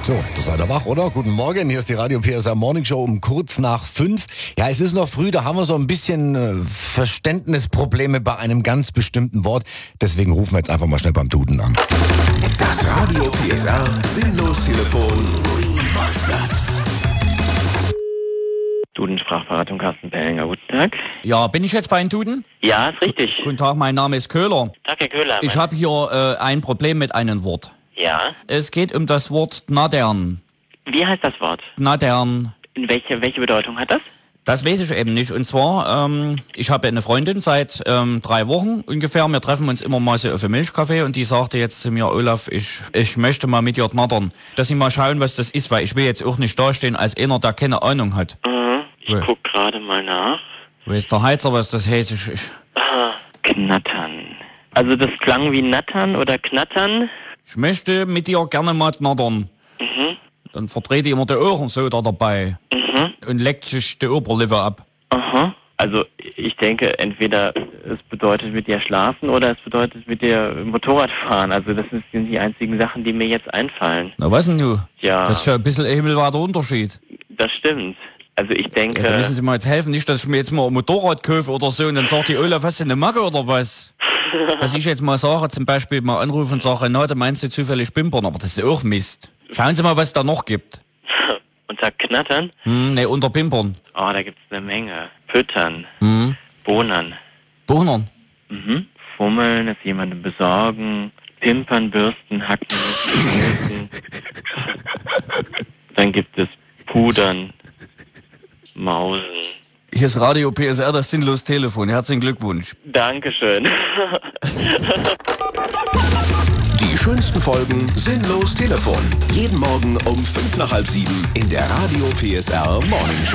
So, das seid ihr wach, oder? Guten Morgen, hier ist die Radio PSR Morning Show um kurz nach 5. Ja, es ist noch früh, da haben wir so ein bisschen Verständnisprobleme bei einem ganz bestimmten Wort. Deswegen rufen wir jetzt einfach mal schnell beim Duden an. Das Radio PSR Sinnlos-Telefon Remastered. Duden-Sprachberatung Carsten Pellinger, guten Tag. Ja, bin ich jetzt bei den Duden? Ja, ist richtig. Guten Tag, mein Name ist Köhler. Tag, Herr Köhler. Ich habe hier ein Problem mit einem Wort. Ja. Es geht um das Wort Gnadern. Wie heißt das Wort? Gnadern. In welche Bedeutung hat das? Das weiß ich eben nicht. Und zwar, ich habe eine Freundin seit 3 Wochen ungefähr. Wir treffen uns immer mal so auf einem Milchkaffee und die sagte jetzt zu mir, Olaf, ich möchte mal mit dir knattern. Dass sie mal schauen, was das ist, weil ich will jetzt auch nicht dastehen als einer, der keine Ahnung hat. Ich guck gerade mal nach. Weiß der Heizer, was das heißt? Knattern. Also das klang wie nattern oder knattern? Ich möchte mit dir gerne mal knattern. Dann verdreht die immer die Ohren so da dabei. Und leckt sich die Oberlippe ab. Aha. Also ich denke, entweder es bedeutet mit dir schlafen oder es bedeutet mit dir Motorrad fahren. Also das sind die einzigen Sachen, die mir jetzt einfallen. Na was denn du? Ja. Das ist ja ein bisschen ein himmelweiter Unterschied. Das stimmt. Also ich denke... Ja, da müssen Sie mir jetzt helfen, nicht, dass ich mir jetzt mal ein Motorrad kaufe oder so und dann sagt die Olaf, hast du eine Macke oder was? Dass ich jetzt mal sage, zum Beispiel mal anrufe und sage, na, da meinst du zufällig Pimpern, aber das ist auch Mist. Schauen Sie mal, was es da noch gibt. Unter Knattern? Ne, unter Pimpern. Oh, da gibt's eine Menge. Füttern. Bohnern. Bohnern. Fummeln, es jemandem besorgen. Pimpern, bürsten, hacken, schmusen. Dann gibt es Pudern. Mausen. Hier ist Radio PSR, das Sinnlos-Telefon. Herzlichen Glückwunsch. Dankeschön. Die schönsten Folgen Sinnlos-Telefon. Jeden Morgen um 5 nach halb 7 in der Radio PSR Morning Show.